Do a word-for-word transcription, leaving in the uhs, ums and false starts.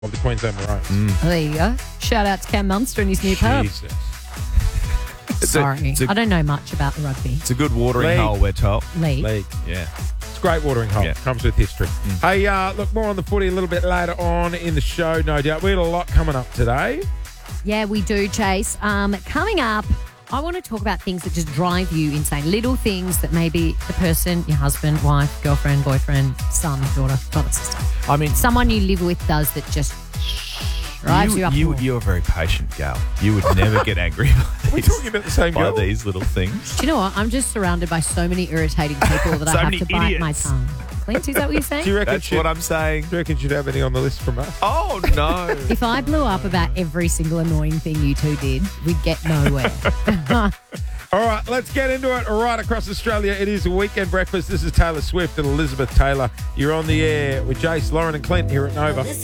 of the Queensland Maroons. Oh, there you go. Shout out to Cam Munster and his new pub. Jesus. It's a- Sorry, it's a- I don't know much about the rugby It's a good watering League. hole, we're told. league. League. Yeah. It's a great watering hole. Yeah. Comes with history. Hey, uh, look, more on the footy a little bit later on in the show, no doubt. We had a lot coming up today. Yeah, we do, Chase. Um, coming up, I want to talk about things that just drive you insane. Little things that maybe the person, your husband, wife, girlfriend, boyfriend, son, daughter, brother, sister, I mean, someone you live with does that just drives you, you, up. you, the wall. you're a very patient gal. You would never get angry by We're these, talking about the same by girl. these little things. Do you know what? I'm just surrounded by so many irritating people that So I have many to bite my idiots. tongue. Clint, is that what you're saying? Do you reckon That's she'd- what I'm saying. Do you reckon she'd have any on the list from us? Oh, no. If I blew up about every single annoying thing you two did, we'd get nowhere. All right, let's get into it. Right across Australia, it is a weekend breakfast. This is Taylor Swift and Elizabeth Taylor. You're on the air with Jace, Lauren and Clint here at Nova.